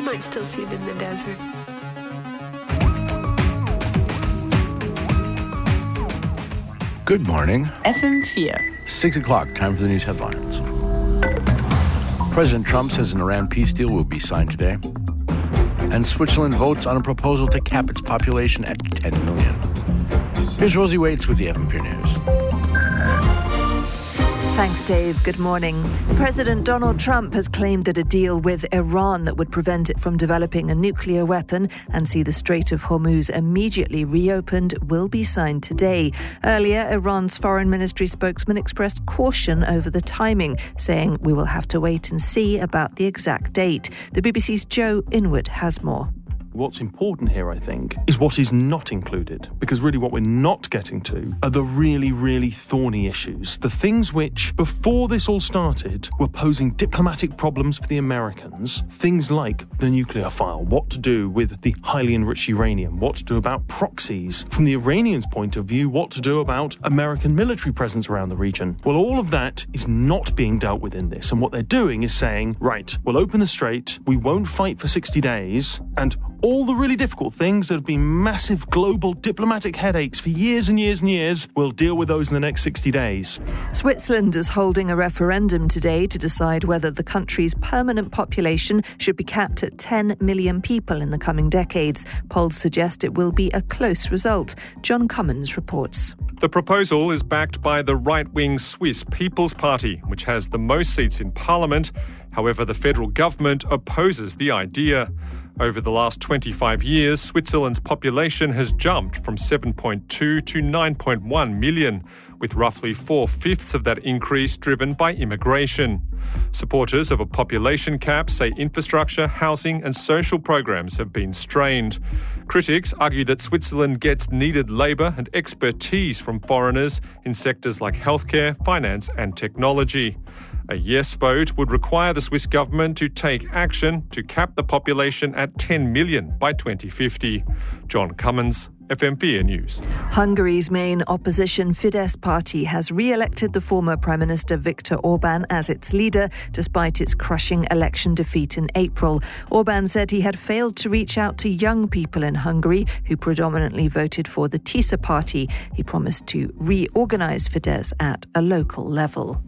might still see it in the desert. Good morning. FM4. 6 o'clock, time for the news headlines. President Trump says an Iran peace deal will be signed today. And Switzerland votes on a proposal to cap its population at 10 million. Here's Rosie Waits with the FM4 News. Thanks, Dave. Good morning. President Donald Trump has claimed that a deal with Iran that would prevent it from developing a nuclear weapon and see the Strait of Hormuz immediately reopened will be signed today. Earlier, Iran's foreign ministry spokesman expressed caution over the timing, saying we will have to wait and see about the exact date. The BBC's Joe Inwood has more. What's important here, I think, is what is not included, because really what we're not getting to are the really, really thorny issues. The things which, before this all started, were posing diplomatic problems for the Americans. Things like the nuclear file, what to do with the highly enriched uranium, what to do about proxies. From the Iranians' point of view, what to do about American military presence around the region. Well, all of that is not being dealt with in this. And what they're doing is saying, right, we'll open the strait, we won't fight for 60 days, and all the really difficult things that have been massive global diplomatic headaches for years and years and years, we'll deal with those in the next 60 days. Switzerland is holding a referendum today to decide whether the country's permanent population should be capped at 10 million people in the coming decades. Polls suggest it will be a close result. John Cummins reports. The proposal is backed by the right-wing Swiss People's Party, which has the most seats in parliament. However, the federal government opposes the idea. Over the last 25 years, Switzerland's population has jumped from 7.2 to 9.1 million, with roughly 4/5 of that increase driven by immigration. Supporters of a population cap say infrastructure, housing and social programs have been strained. Critics argue that Switzerland gets needed labour and expertise from foreigners in sectors like healthcare, finance and technology. A yes vote would require the Swiss government to take action to cap the population at 10 million by 2050. John Cummins, FM4 News. Hungary's main opposition Fidesz party has re-elected the former Prime Minister Viktor Orbán as its leader, despite its crushing election defeat in April. Orbán said he had failed to reach out to young people in Hungary who predominantly voted for the TISA party. He promised to reorganise Fidesz at a local level.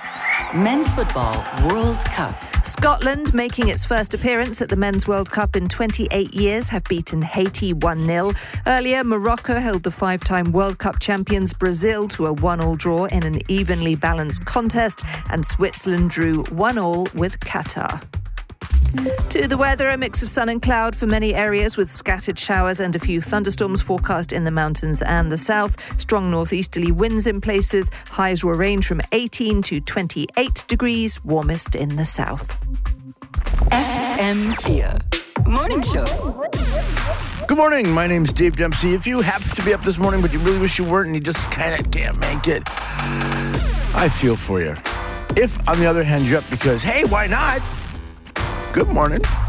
Men's Football World Cup. Scotland, making its first appearance at the Men's World Cup in 28 years, have beaten Haiti 1-0. Earlier, Morocco held the 5-time World Cup champions Brazil to a 1-1 draw in an evenly balanced contest, and Switzerland drew 1-1 with Qatar. To the weather, a mix of sun and cloud for many areas with scattered showers and a few thunderstorms forecast in the mountains and the south. Strong northeasterly winds in places. Highs will range from 18 to 28 degrees, warmest in the south. FM4 Morning Show. Good morning. My name's Dave Dempsey. If you happen to be up this morning but you really wish you weren't and you just kind of can't make it, I feel for you. If, on the other hand, you're up because, hey, why not? Good morning.